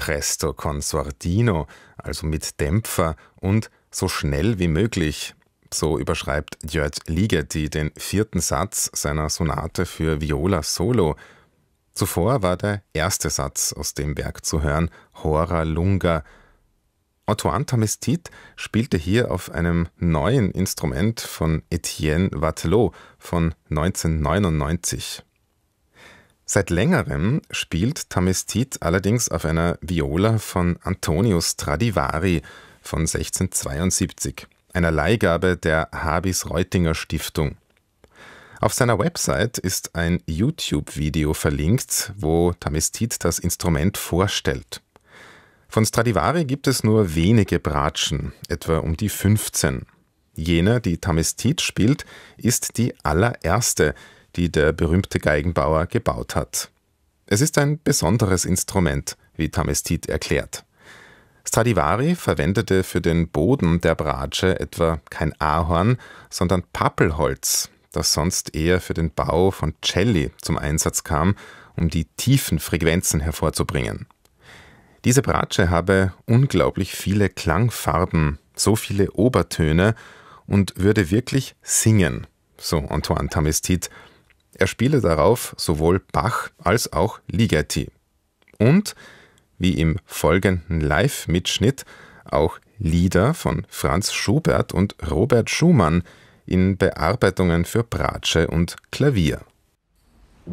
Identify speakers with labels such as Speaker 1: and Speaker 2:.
Speaker 1: presto con sordino, also mit Dämpfer und so schnell wie möglich. So überschreibt György Ligeti den 4. Satz seiner Sonate für Viola Solo. Zuvor war der erste Satz aus dem Werk zu hören, Hora lunga. Antoine Tamestit spielte hier auf einem neuen Instrument von Etienne Watelot von 1999. Seit längerem spielt Tamestit allerdings auf einer Viola von Antonio Stradivari von 1672, einer Leihgabe der Habis-Reutinger Stiftung. Auf seiner Website ist ein YouTube-Video verlinkt, wo Tamestit das Instrument vorstellt. Von Stradivari gibt es nur wenige Bratschen, etwa um die 15. Jene, die Tamestit spielt, ist die allererste, die der berühmte Geigenbauer gebaut hat. Es ist ein besonderes Instrument, wie Tamestit erklärt. Stradivari verwendete für den Boden der Bratsche etwa kein Ahorn, sondern Pappelholz, das sonst eher für den Bau von Celli zum Einsatz kam, um die tiefen Frequenzen hervorzubringen. Diese Bratsche habe unglaublich viele Klangfarben, so viele Obertöne und würde wirklich singen, so Antoine Tamestit. Er spiele darauf sowohl Bach als auch Ligeti. Und, wie im folgenden Live-Mitschnitt, auch Lieder von Franz Schubert und Robert Schumann in Bearbeitungen für Bratsche und Klavier.